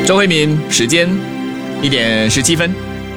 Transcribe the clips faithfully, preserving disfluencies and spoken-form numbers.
周慧敏，时间一点十七分，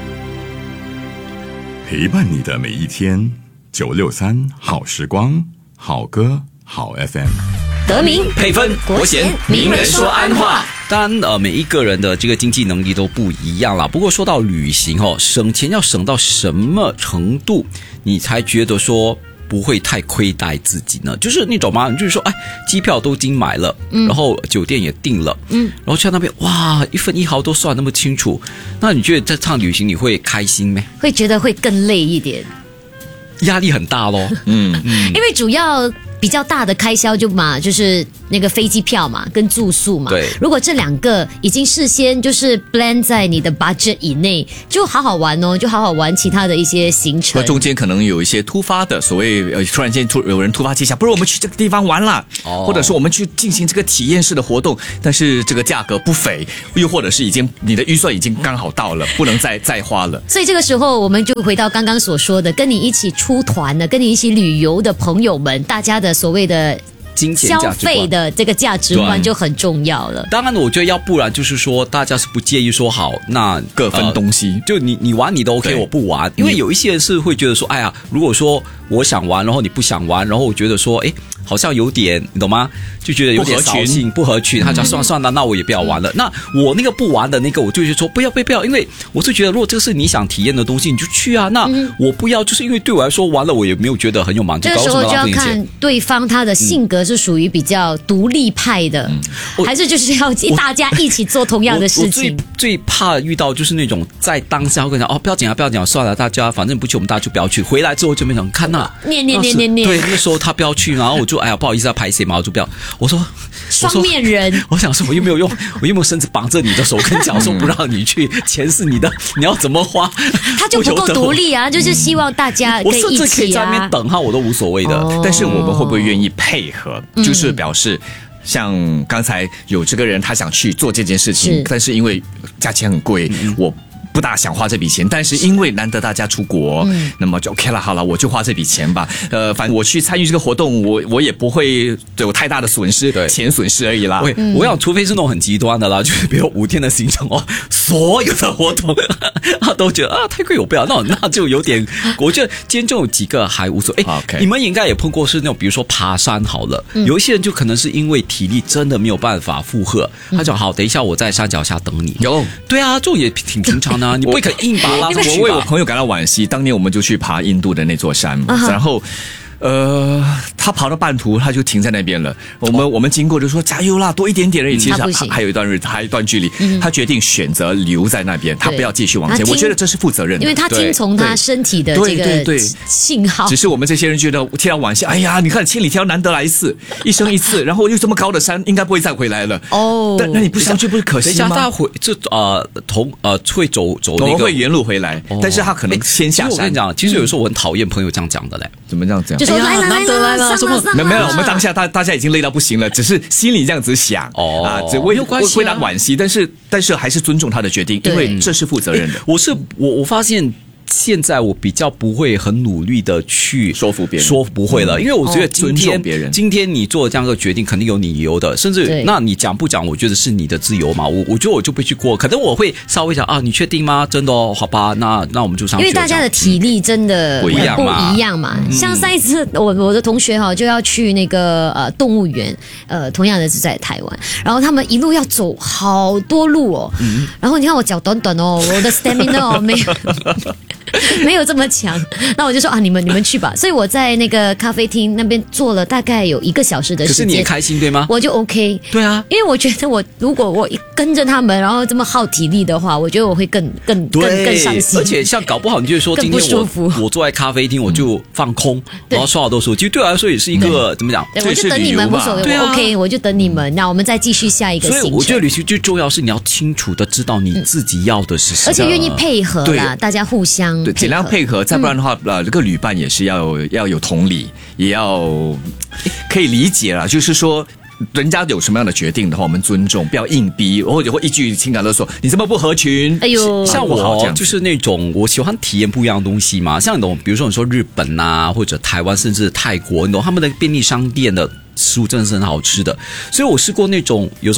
陪伴你的每一天。九六三好时光，好歌好 F M。 得名配分国贤名人说安话。 当然，呃，每一个人的这个经济能力都不一样啦。不过说到旅行哦，省钱要省到什么程度，你才觉得说不会太亏待自己呢？就是那种嘛，就是说，哎，机票都已经买了，嗯，然后酒店也订了，嗯，然后去到那边，哇，一分一毫都算那么清楚，那你觉得这趟旅行你会开心吗？ 会觉得会更累一点， 压力很大咯。 嗯嗯，因为主要比较大的开销就嘛，就是那个飞机票嘛，跟住宿嘛。 对， 如果这两个已经事先就是 plan 在你的 budget 以内，就好好玩哦，就好好玩其他的一些行程。 那中间可能有一些突发的，所谓呃，突然间突有人突发奇想，不如我们去这个地方玩啦，哦，或者说我们去进行这个体验式的活动，但是这个价格不菲，又或者是已经你的预算已经刚好到了，不能再再花了。 所以这个时候我们就回到刚刚所说的，跟你一起出团的、跟你一起旅游的朋友们，大家的所谓的金钱消费的这个价值观就很重要了。 当然，我觉得要不然就是说，大家是不介意说好，那各分东西， 呃、就你你玩你的 OK， 我不玩，因为有一些人是会觉得说，哎呀，如果说我想玩，然后你不想玩，然后我觉得说，哎，好像有点，你懂吗？就觉得有点扫兴，不合群，他讲算了算了，那我也不要玩了。那我那个不玩的那个，我就说不要不要不要，因为我是觉得，如果这个是你想体验的东西，你就去啊。那我不要，就是因为对我来说，玩了我也没有觉得很有满足感。 这个时候就要看对方他的性格是属于比较独立派的，嗯、还是就是要大家一起做同样的事情。 我, 我, 我最最怕遇到就是那种在当下会跟你讲哦，不要紧啊，不要紧啊，算了，大家反正不去，我们大家就不要去。回来之后就没想看那念念念念念， 对，那时候他不要去，然后我就哎呀不好意思啊，拍谁嘛，我就不要。我说双面人， 我想说我又没有用，我又没有甚至绑着你的手跟脚说不让你去，钱是你的，你要怎么花？ 他就不够独立啊，就是希望大家可以一起啊。 我甚至可以在那边等他，我都无所谓的。 哦、但是我们会不会愿意配合？嗯、就是表示。像刚才有这个人，他想去做这件事情，是但是因为价钱很贵，嗯、我不大想花这笔钱。但是因为难得大家出国，嗯、那么就 OK 了，好了，我就花这笔钱吧。呃，反正我去参与这个活动，我我也不会有太大的损失，钱损失而已啦。 嗯、我想，除非是那种很极端的啦，就是比如五天的行程哦，所有的活动他都觉得啊太贵，我不要，那那就有点。我觉得今天就有几个还无所谓。哎， okay. 你们应该也碰过是那种，比如说爬山好了，嗯、有一些人就可能是因为体力真的没有办法负荷，嗯、他讲好，等一下我在山脚下等你。 有， 对啊，这种也挺平常的、啊，你不会肯硬把拉上去吧？ 我为我朋友感到惋惜，当年我们就去爬印度的那座山， uh-huh. 然后。呃，他跑到半途，他就停在那边了。我们、哦、我们经过就说加油啦，多一点点而已。其实还还有一段日子，还有一段距离。嗯、他决定选择留在那边，他不要继续往前。我觉得这是负责任的， 因为他听从他身体的这个信号。 只是我们这些人觉得替他惋惜。哎呀，你看千里迢难得来一次，一生一次，然后又这么高的山，应该不会再回来了。哦，但那你不上去不是可惜吗？ 等一下，他回这呃同呃会走走那个， 我会原路回来，哦、但是他可能先下山。 我跟你讲，其实有时候我很讨厌朋友这样讲的嘞。 怎么这样讲？ 就说来来来来。 没没有，我们当下大大家已经累到不行了，只是心里这样子想哦啊，这为为为他惋惜，但是但是还是尊重他的决定，因为这是负责任的。 我是我我发现。现在我比较不会很努力的去说服别人， 说不会了，因为我觉得今天、 哦、别人今天你做这样的决定肯定有你理由的，甚至那你讲不讲，我觉得是你的自由嘛。我我觉得我就不去过，可能我会稍微讲啊，你确定吗？真的哦，好吧，那那我们就上去。 因为大家的体力真的不一样嘛，不一样嘛。嗯、像上一次我我的同学哈就要去那个呃动物园，呃同样的是在台湾，然后他们一路要走好多路哦，嗯、然后你看我脚短短哦，我的 stamina 哦没有。没有这么强，那我就说啊，你们你们去吧。所以我在那个咖啡厅那边坐了大概有一个小时的时间。 可是你也开心对吗？ 我就 OK。 对啊， 因为我觉得我如果我跟着他们，然后这么耗体力的话，我觉得我会更更更更伤心。 而且像搞不好你就说今天我我坐在咖啡厅我就放空，嗯、然后刷好多手机，对我来说也是一个怎么讲？ 我就等你们无所谓，我 OK，我就等你们。那我们再继续下一个行程。 所以我觉得旅行最重要是你要清楚的知道你自己要的是什么， 而且愿意配合啦，大家互相对尽量配合。再不然的话，呃，这个旅伴也是要有要有同理，也要可以理解啦。就是说，人家有什么样的决定的话，我们尊重，不要硬逼，或者会一句情感勒索，你这么不合群。 哎呦， 像我就是那种我喜欢体验不一样的东西嘛。像那种，比如说你说日本啊，或者台湾，甚至泰国，你懂他们的便利商店的食物真的是很好吃的。所以我试过那种有时候。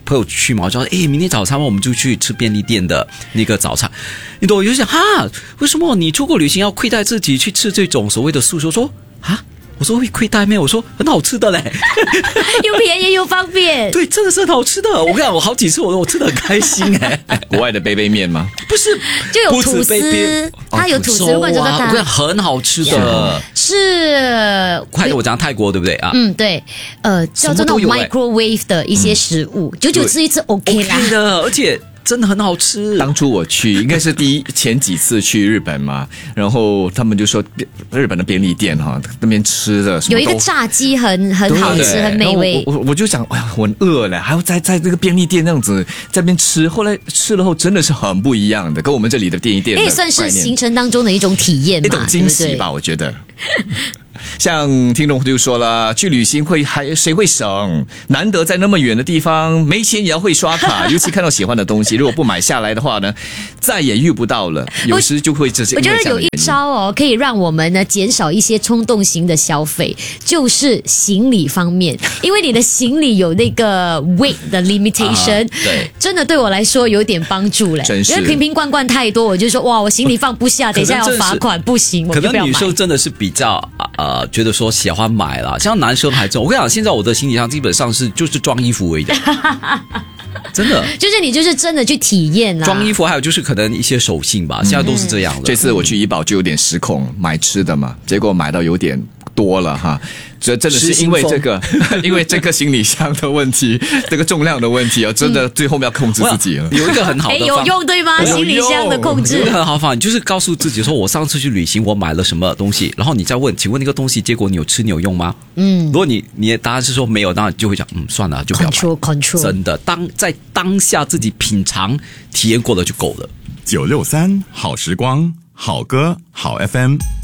朋友去嘛，我就说，哎，明天早餐我们就去吃便利店的那个早餐。你懂，我就想哈，为什么你出国旅行要亏待自己去吃这种所谓的素食？我说啊。我说会亏待咩？我说很好吃的嘞， 又便宜又方便。 对，真的是很好吃的。我跟你讲，我好几次我我吃的很开心哎。 国外的杯杯面吗？ 不是， 就有吐司，它有吐司，如果你说它， 我跟你讲很好吃的。 是， 快点，我讲泰国对不对啊？ 嗯，对，呃，叫做那种 microwave 的一些食物，久久吃一次 OK 啦。 OK 的，而且。真的很好吃。 当初我去应该是第一前几次去日本嘛，然后他们就说日本的便利店哈，那边吃的什么有一个炸鸡很很好吃，很美味。 我我我就想，哎呀，我饿了，还要在在这个便利店那样子在那边吃。后来吃了后真的是很不一样的，跟我们这里的便利店也算是行程当中的一种体验嘛， 一种惊喜吧，我觉得。像听众就说了，去旅行会还谁会省？难得在那么远的地方，没钱也要会刷卡，尤其看到喜欢的东西，如果不买下来的话呢，再也遇不到了。有时就会这些。 我觉得有一招哦，可以让我们呢减少一些冲动型的消费，就是行李方面，因为你的行李有那个 weight 的 limitation，、啊、 对， 真的对我来说有点帮助嘞。因为瓶瓶罐罐太多，我就说哇，我行李放不下，等一下要罚款，不行，我就不要买。 可能女生真的是比较呃，觉得说喜欢买啦，像男生还真，我跟你讲，现在我的行李箱基本上是就是装衣服而已的，真的， 就是你就是真的去体验啦， 装衣服，还有就是可能一些手信吧，现在都是这样的。 这次我去怡保就有点失控，买吃的嘛，结果买到有点多了哈。这真的是因为这个，因为这个行李箱的问题，这个重量的问题啊，真的最后面要控制自己了。 有一个很好的方法， 有用对吗？行李箱的控制有一个很好方法，你就是告诉自己说，我上次去旅行我买了什么东西，然后你再问，请问那个东西结果你有吃你有用吗？嗯，如果你你的答案是说没有，当然就会讲，嗯，算了，就不要买。 Control, control. 真的，当在当下自己品尝体验过了就够了。 九六三好时光，好歌好 F M。